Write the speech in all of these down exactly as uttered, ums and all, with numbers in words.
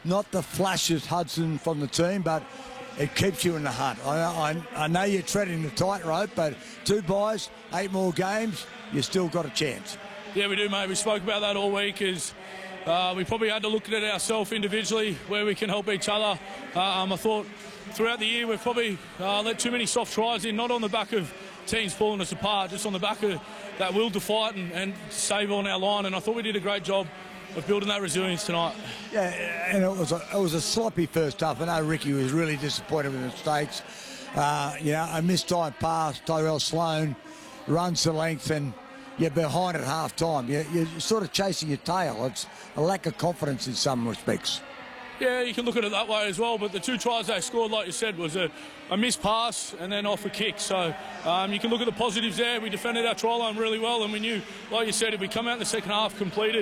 not the flashes, Hudson, from the team, but it keeps you in the hunt. I, I, I know you're treading the tightrope, but two buys, eight more games, you still got a chance. Yeah, we do, mate. We spoke about that all week. Is uh, we probably had to look at it ourselves individually, where we can help each other. Um, I thought throughout the year we've probably uh, let too many soft tries in, not on the back of teams pulling us apart, just on the back of that will to fight and, and save on our line. And I thought we did a great job of building that resilience tonight. Yeah, and it was a, it was a sloppy first half. I know Ricky was really disappointed with the mistakes. Uh, you know, a missed time pass, Tyrell Sloan runs the length, and you're behind at half time. You're, you're sort of chasing your tail. It's a lack of confidence in some respects. Yeah, you can look at it that way as well, but the two tries they scored, like you said, was a, a missed pass and then off a kick. So um, you can look at the positives there. We defended our try line really well, and we knew, like you said, if we come out in the second half completed,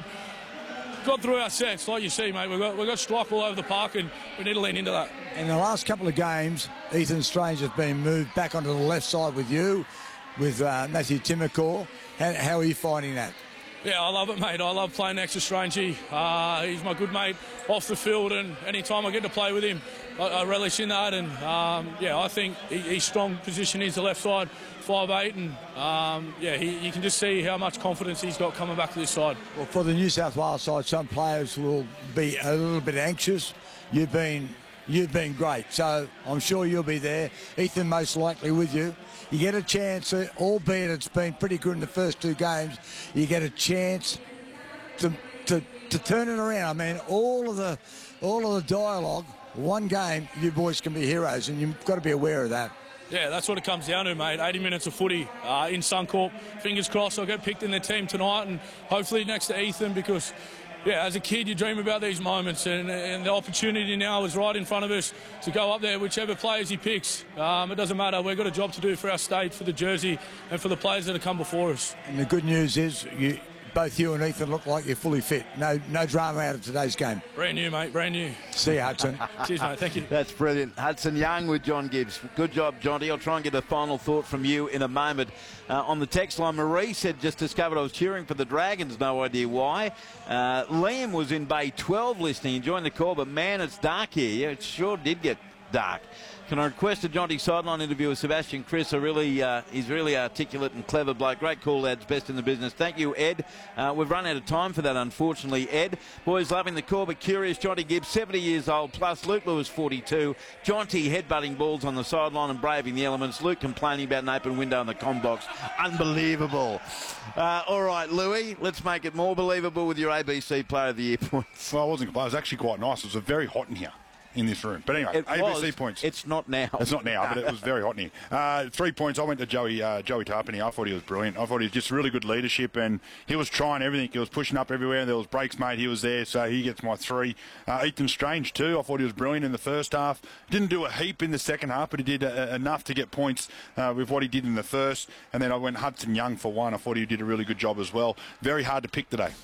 got through our sets, like you see, mate, we've got, we've got strike all over the park, and we need to lean into that. In the last couple of games, Ethan Strange has been moved back onto the left side with you, with uh, Matthew Timmercore. How, how are you finding that? Yeah, I love it, mate. I love playing next to Strangey. Uh, he's my good mate off the field, and any time I get to play with him, I, I relish in that. And, um, yeah, I think he, he's strong position is the left side, five eight, and, um, yeah, he, you can just see how much confidence he's got coming back to this side. Well, for the New South Wales side, some players will be a little bit anxious. You've been, you've been great, so I'm sure you'll be there. Ethan most likely with you. You get a chance, albeit it's been pretty good in the first two games, you get a chance to, to, to turn it around. I mean, all of the all of the dialogue, one game, you boys can be heroes, and you've got to be aware of that. Yeah, that's what it comes down to, mate. eighty minutes of footy uh, in Suncorp. Fingers crossed I'll get picked in the team tonight, and hopefully next to Ethan, because, yeah, as a kid, you dream about these moments, and, and the opportunity now is right in front of us to go up there, whichever players he picks. Um, it doesn't matter. We've got a job to do for our state, for the jersey, and for the players that have come before us. And the good news is, you, both you and Ethan look like you're fully fit. No, no drama out of today's game. Brand new, mate. Brand new. See you, Hudson. Cheers, mate. Thank you. That's brilliant. Hudson Young with John Gibbs. Good job, Johnny. I'll try and get a final thought from you in a moment. Uh, on the text line, Marie said, just discovered I was cheering for the Dragons. No idea why. Uh, Liam was in Bay twelve listening, enjoying the call, but man, it's dark here. Yeah, it sure did get dark. Can I request a Jonty sideline interview with Sebastian Chris? A really, uh, he's really articulate and clever bloke. Great call, lads. Best in the business. Thank you, Ed. Uh, we've run out of time for that, unfortunately, Ed. Boys loving the call, but curious. Jonty Gibbs, seventy years old plus. Luke Lewis, forty-two. Jonty headbutting balls on the sideline and braving the elements. Luke complaining about an open window in the comm box. Unbelievable. Uh, all right, Louis, let's make it more believable with your A B C Player of the Year points. Well, I wasn't. It was actually quite nice. It was very hot in here. In this room. But anyway, it A B C was, points. It's not now. It's not now, but it was very hot in here. Uh, three points. I went to Joey uh, Joey Tarpany. I thought he was brilliant. I thought he was just really good leadership, and he was trying everything. He was pushing up everywhere. There was breaks made. He was there, so he gets my three. Uh, Ethan Strange, too. I thought he was brilliant in the first half. Didn't do a heap in the second half, but he did uh, enough to get points uh, with what he did in the first. And then I went Hudson Young for one. I thought he did a really good job as well. Very hard to pick today.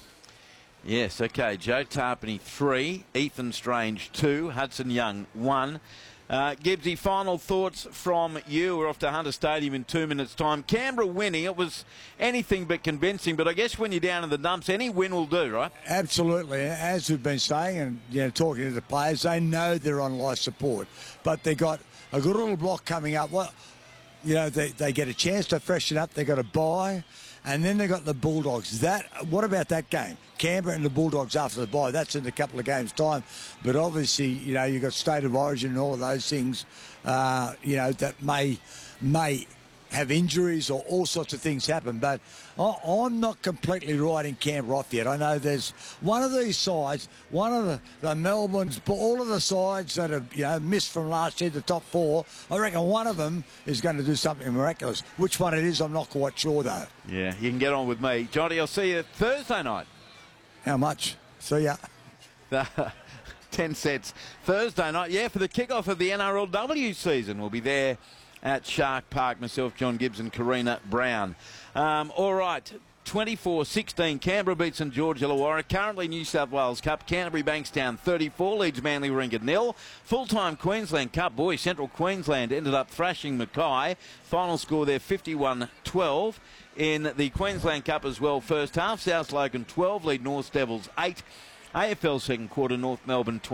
Yes, okay. Joe Tarpany, three. Ethan Strange, two. Hudson Young, one. Uh, Gibbsy, final thoughts from you. We're off to Hunter Stadium in two minutes' time. Canberra winning, it was anything but convincing, but I guess when you're down in the dumps, any win will do, right? Absolutely. As we've been saying and you know, talking to the players, they know they're on life support, but they got a good little block coming up. Well, you know, they, they get a chance to freshen up. They got a bye. And then they got the Bulldogs. That what about that game? Canberra and the Bulldogs after the bye. That's in a couple of games' time. But obviously, you know, you've got State of Origin and all of those things, uh, you know, that may may have injuries or all sorts of things happen. But I, I'm not completely writing Canberra off yet. I know there's one of these sides, one of the, the Melbournes, but all of the sides that have you know missed from last year, the top four, I reckon one of them is going to do something miraculous. Which one it is, I'm not quite sure, though. Yeah, you can get on with me. Johnny, I'll see you Thursday night. How much? See ya. Ten cents. Thursday night, yeah, for the kickoff of the N R L W season. We'll be there at Shark Park, myself, John Gibbs and Karina Brown. Um, all right, twenty-four sixteen, Canberra beats St George Illawarra. Currently New South Wales Cup, Canterbury Bankstown thirty-four, leads Manly Warringah nil. Full-time Queensland Cup, boys, Central Queensland ended up thrashing Mackay. Final score there, fifty-one twelve. In the Queensland Cup as well, first half, South Logan twelve, lead North Devils eight. A F L second quarter, North Melbourne twenty.